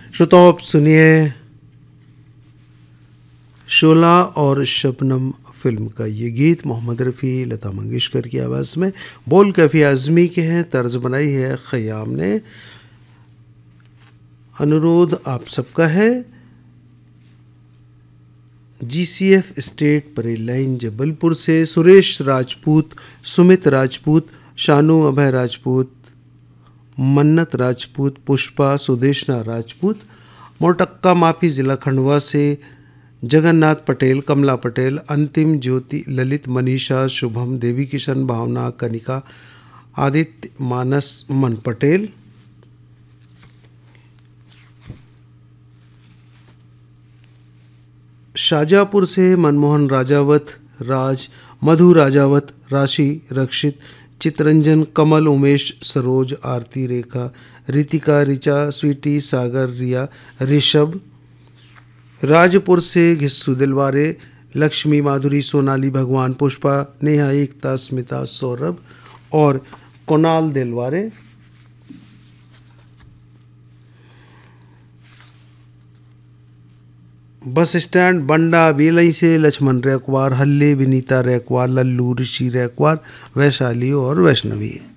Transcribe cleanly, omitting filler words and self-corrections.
श्रोताओं, आप सुनिए शोला और शबनम फिल्म का ये गीत मोहम्मद रफ़ी, लता मंगेशकर की आवाज़ में। बोल कैफ़ी आज़मी के हैं, तर्ज बनाई है ख़याम ने। अनुरोध आप सबका है GCF state parade line Jabalpur से सुरेश राजपूत, सुमित राजपूत, शानू अभय राजपूत, मन्नत राजपूत, पुष्पा सुदेशना राजपूत, मोरटक्का माफी ज़िला खंडवा से जगन्नाथ पटेल, कमला पटेल, अंतिम ज्योति, ललित, मनीषा, शुभम, देवी किशन, भावना, कनिका, आदित्य, मानस, मन पटेल। शाजापुर से मनमोहन राजावत, राज, मधु राजावत, राशि, रक्षित, चितरंजन, कमल, उमेश, सरोज, आरती, रेखा, रितिका, रिचा, स्वीटी, सागर, रिया, ऋषभ। राजपुर से घिस्सू दिलवारे, लक्ष्मी, माधुरी, सोनाली, भगवान, पुष्पा, नेहा, एकता, स्मिता, सौरभ और कुणाल दिलवारे। बस स्टैंड बंडा बेलई से लक्ष्मण रैकवार, हल्ले, विनीता रैकवार, लल्लू, ऋषि रैकवार, वैशाली और वैष्णवी।